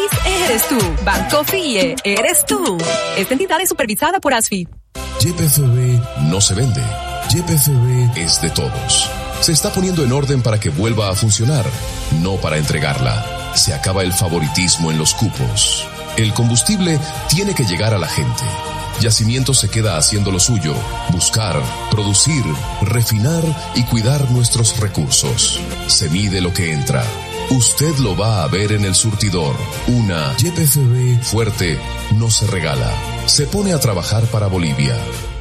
Eres tú. Banco FIE, eres tú. Esta entidad es supervisada por ASFI. YPFB no se vende. YPFB es de todos. Se está poniendo en orden para que vuelva a funcionar, no para entregarla. Se acaba el favoritismo en los cupos. El combustible tiene que llegar a la gente. Yacimiento se queda haciendo lo suyo, buscar, producir, refinar y cuidar nuestros recursos. Se mide lo que entra. Usted lo va a ver en el surtidor. Una YPFB fuerte no se regala. Se pone a trabajar para Bolivia.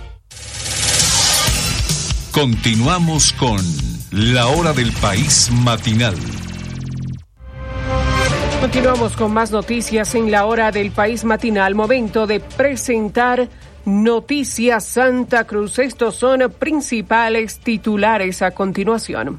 Continuamos con La Hora del País Matinal. Continuamos con más noticias en La Hora del País Matinal. Momento de presentar Noticias Santa Cruz. Estos son principales titulares a continuación.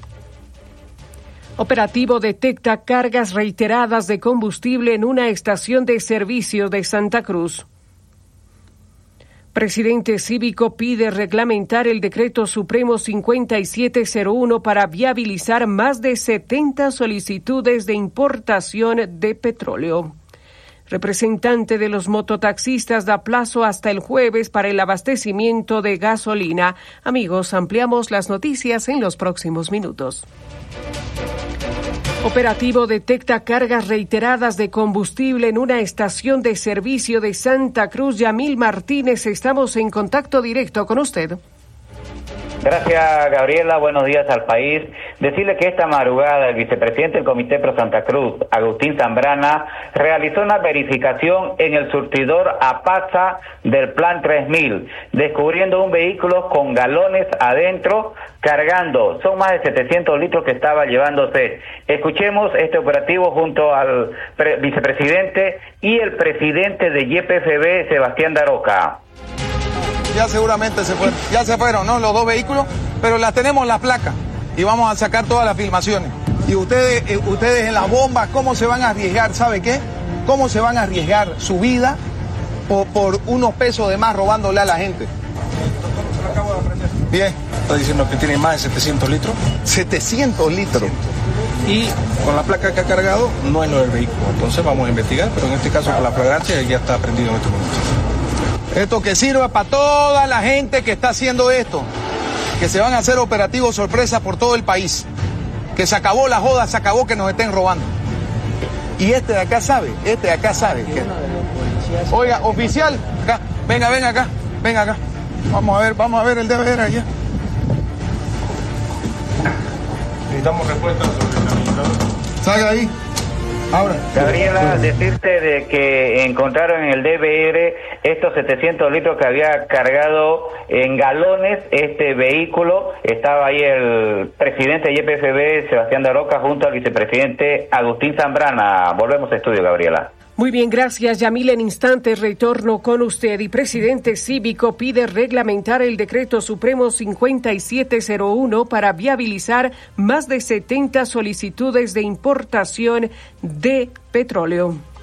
Operativo detecta cargas reiteradas de combustible en una estación de servicio de Santa Cruz. Presidente Cívico pide reglamentar el Decreto Supremo 5701 para viabilizar más de 70 solicitudes de importación de petróleo. Representante de los mototaxistas da plazo hasta el jueves para el abastecimiento de gasolina. Amigos, ampliamos las noticias en los próximos minutos. Operativo detecta cargas reiteradas de combustible en una estación de servicio de Santa Cruz. Yamil Martínez, estamos en contacto directo con usted. Gracias, Gabriela. Buenos días al país. Decirle que esta madrugada el vicepresidente del Comité Pro Santa Cruz, Agustín Zambrana, realizó una verificación en el surtidor Apaza del Plan 3000, descubriendo un vehículo con galones adentro cargando. Son más de 700 litros que estaba llevándose. Escuchemos este operativo junto al vicepresidente y el presidente de YPFB, Sebastián Daroca. Ya seguramente se fueron, ¿no? Los dos vehículos, pero las tenemos las placas y vamos a sacar todas las filmaciones. Y ustedes en las bombas, ¿cómo se van a arriesgar? ¿Sabe qué? ¿Cómo se van a arriesgar su vida por unos pesos de más robándole a la gente? Se lo acabo de aprender. Bien. Está diciendo que tiene más de 700 litros. 700 litros. Y con la placa que ha cargado no es lo del vehículo. Entonces vamos a investigar, pero en este caso con la flagrancia ya está prendido en este momento. Esto que sirva para toda la gente que está haciendo esto, que se van a hacer operativos sorpresa por todo el país, que se acabó la joda, se acabó que nos estén robando. Y este de acá sabe que... Oiga, oficial, acá, venga acá. Vamos a ver el deber allá. Necesitamos respuestas sobre el administrador. Salga ahí. Ahora. Gabriela, decirte de que encontraron en el DBR estos 700 litros que había cargado en galones este vehículo. Estaba ahí el presidente de YPFB, Sebastián Daroca, junto al vicepresidente Agustín Zambrana. Volvemos a estudio, Gabriela. Muy bien, gracias, Yamil. En instantes retorno con usted. Y presidente Cívico pide reglamentar el Decreto Supremo 5701 para viabilizar más de 70 solicitudes de importación de petróleo.